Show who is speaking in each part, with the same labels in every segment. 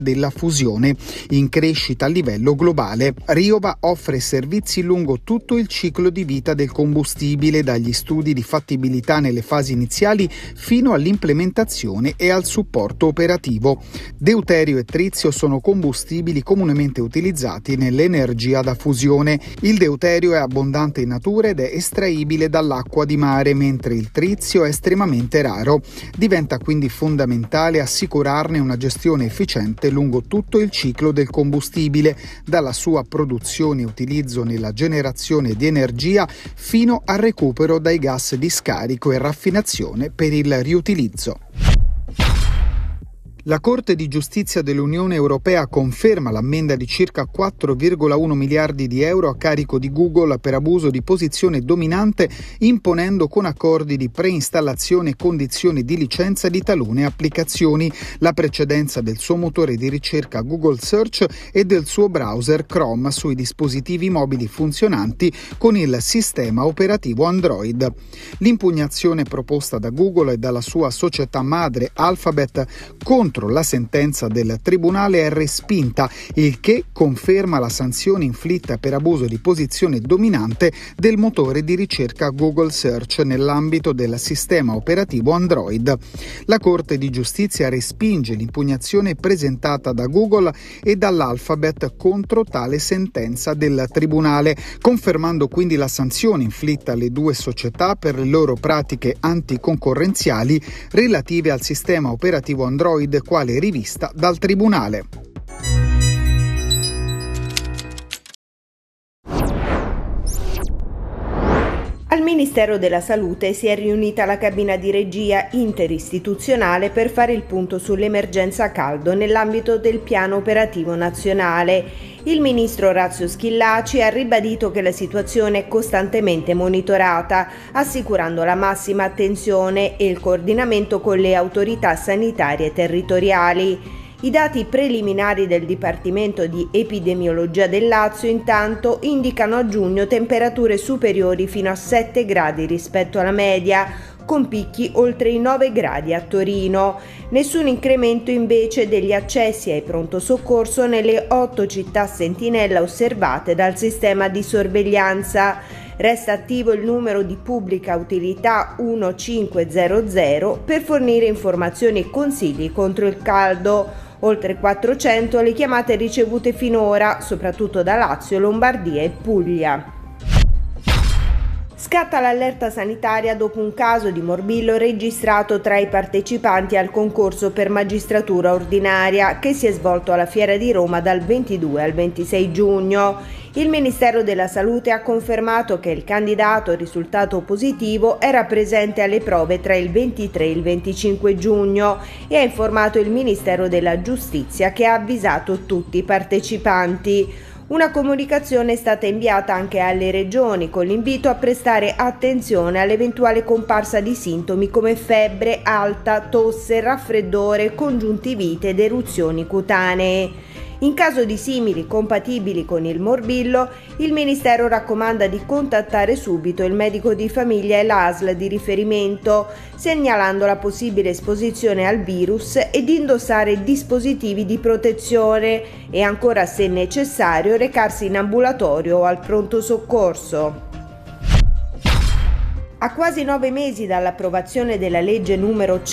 Speaker 1: della fusione, in crescita a livello globale. Riova offre servizi lungo tutto il ciclo di vita del combustibile, dagli studi di fattibilità nelle fasi iniziali fino all'implementazione e al supporto operativo. Deuterio e trizio sono combustibili comunemente utilizzati nell'energia da fusione. Il deuterio è abbondante in natura ed è estraibile dall'acqua di mare, mentre il trizio è estremamente raro. Diventa quindi fondamentale assicurarne una gestione efficiente lungo tutto il ciclo del combustibile, dalla sua produzione e utilizzo nella generazione di energia fino al recupero dai gas di scarico e raffinazione per il riutilizzo. La Corte di Giustizia dell'Unione Europea conferma l'ammenda di circa 4,1 miliardi di euro a carico di Google per abuso di posizione dominante, imponendo con accordi di preinstallazione condizioni di licenza di talune applicazioni, la precedenza del suo motore di ricerca Google Search e del suo browser Chrome sui dispositivi mobili funzionanti con il sistema operativo Android. L'impugnazione proposta da Google e dalla sua società madre Alphabet contro la sentenza del tribunale è respinta, il che conferma la sanzione inflitta per abuso di posizione dominante del motore di ricerca Google Search nell'ambito del sistema operativo Android. La Corte di Giustizia respinge l'impugnazione presentata da Google e dall'Alphabet contro tale sentenza del tribunale, confermando quindi la sanzione inflitta alle due società per le loro pratiche anticoncorrenziali relative al sistema operativo Android, quale rivista dal tribunale.
Speaker 2: Al Ministero della Salute si è riunita la cabina di regia interistituzionale per fare il punto sull'emergenza caldo nell'ambito del piano operativo nazionale. Il ministro Orazio Schillaci ha ribadito che la situazione è costantemente monitorata, assicurando la massima attenzione e il coordinamento con le autorità sanitarie territoriali. I dati preliminari del Dipartimento di Epidemiologia del Lazio intanto indicano a giugno temperature superiori fino a 7 gradi rispetto alla media, con picchi oltre i 9 gradi a Torino. Nessun incremento invece degli accessi ai pronto soccorso nelle 8 città sentinella osservate dal sistema di sorveglianza. Resta attivo il numero di pubblica utilità 1500 per fornire informazioni e consigli contro il caldo. Oltre 400 le chiamate ricevute finora, soprattutto da Lazio, Lombardia e Puglia. Scatta l'allerta sanitaria dopo un caso di morbillo registrato tra i partecipanti al concorso per magistratura ordinaria che si è svolto alla Fiera di Roma dal 22 al 26 giugno. Il Ministero della Salute ha confermato che il candidato risultato positivo era presente alle prove tra il 23 e il 25 giugno e ha informato il Ministero della Giustizia, che ha avvisato tutti i partecipanti. Una comunicazione è stata inviata anche alle regioni con l'invito a prestare attenzione all'eventuale comparsa di sintomi come febbre alta, tosse, raffreddore, congiuntivite ed eruzioni cutanee. In caso di simili compatibili con il morbillo, il Ministero raccomanda di contattare subito il medico di famiglia e l'ASL di riferimento, segnalando la possibile esposizione al virus e di indossare dispositivi di protezione e ancora, se necessario, recarsi in ambulatorio o al pronto soccorso. A quasi 9 mesi dall'approvazione della legge numero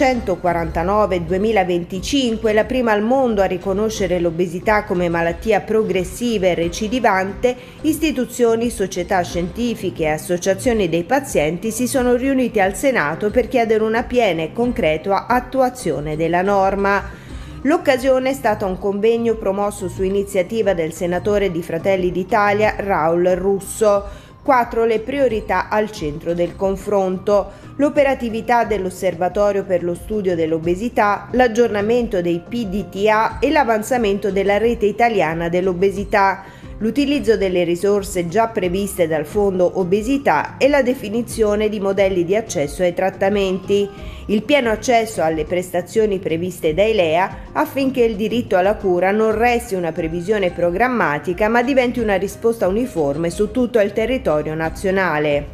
Speaker 2: 149/2025, la prima al mondo a riconoscere l'obesità come malattia progressiva e recidivante, istituzioni, società scientifiche e associazioni dei pazienti si sono riuniti al Senato per chiedere una piena e concreta attuazione della norma. L'occasione è stata un convegno promosso su iniziativa del senatore di Fratelli d'Italia Raul Russo. 4 le priorità al centro del confronto: l'operatività dell'Osservatorio per lo studio dell'obesità, l'aggiornamento dei PDTA e l'avanzamento della rete italiana dell'obesità, l'utilizzo delle risorse già previste dal Fondo Obesità e la definizione di modelli di accesso ai trattamenti, il pieno accesso alle prestazioni previste dai LEA affinché il diritto alla cura non resti una previsione programmatica ma diventi una risposta uniforme su tutto il territorio nazionale.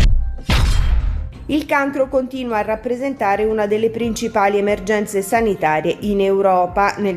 Speaker 2: Il cancro continua a rappresentare una delle principali emergenze sanitarie in Europa. Nel